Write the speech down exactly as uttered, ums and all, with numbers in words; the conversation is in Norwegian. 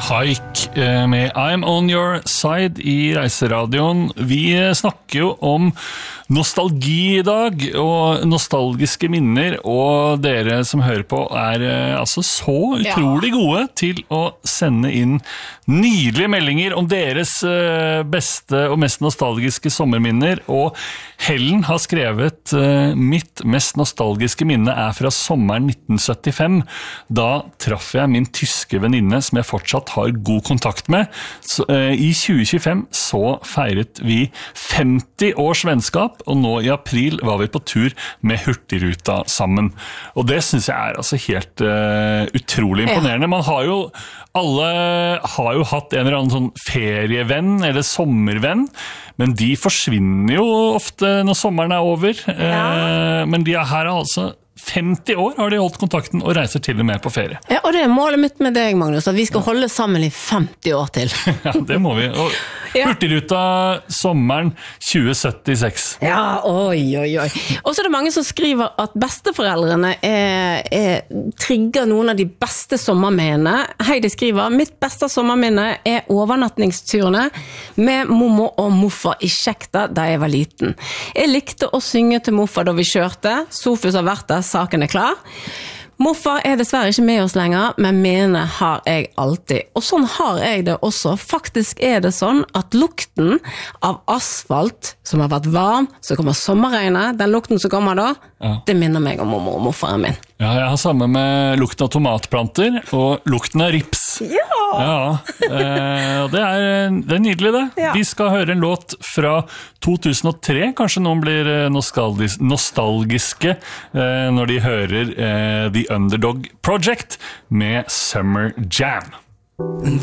Haik med I'm on your side I Reiseradioen. Vi snakker jo om nostalgi I dag, og nostalgiske minner, og dere som hører på er altså så utrolig gode til å sende inn nydelige meldinger om deres beste og mest nostalgiske sommerminner, og Helen har skrevet mitt mest nostalgiske minne er fra sommeren nitten syttifem. Da traff jeg min tyske venninne som jeg fortsatt har god kontakt med. Så, uh, I tjue tjuefem så feiret vi femti års vennskap, og nå I april var vi på tur med Hurtigruta sammen. Og det synes jeg er altså helt uh, utrolig imponerende. Man har jo, alle har jo hatt en eller annen sånn ferievenn eller sommervenn, men de forsvinner jo ofte når sommeren er over. Ja. Uh, men de er her altså femti år har de holdt kontakten og reiser til og med på ferie. Ja, og det er målet mitt med deg, Magnus, at vi skal holde sammen I femti år til. Ja, det må vi. Og Hurtigruta sommeren tjue syttiseks. Ja, oi, oi, oi. Og så er det mange som skriver at besteforeldrene er, er, trigger noen av de beste sommerminnene. Heidi skriver, mitt beste sommerminne er overnattingsturene med mommo og moffa I Kjekta da jeg var liten. Jeg likte å synge til moffa da vi kjørte. Sofus har vært der, saken er klar. Morfar er dessverre ikke med oss lenger, men mene har jeg alltid. Og sånn har jeg det også. Faktisk er det sånn at lukten av asfalt som har vært varm, så kommer sommerregnet, den lukten som kommer da, ja. Det minner meg om mormor og morfaren min. Ja, jeg har samme med lukten av tomatplanter og lukten av rips. Ja! Ja, eh, det, er, det er nydelig det. Ja. Vi skal høre en låt fra to tusen og tre, kanskje noen blir nostalgis- nostalgiske eh, når de hører eh, The Underdog Project med Summer Jam.